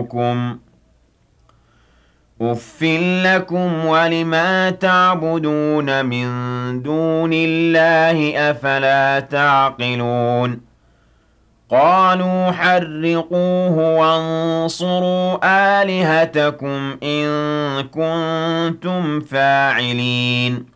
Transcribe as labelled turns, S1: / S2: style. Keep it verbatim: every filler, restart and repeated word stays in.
S1: ربكم أُفٍّ لكم ولما تعبدون من دون الله أفلا تعقلون قالوا حرقوه وانصروا آلهتكم إن كنتم فاعلين